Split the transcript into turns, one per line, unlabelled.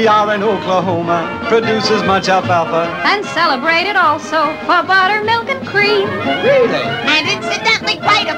We are in Oklahoma, produces much alfalfa.
And celebrated also for buttermilk and cream.
Really?
And incidentally, quite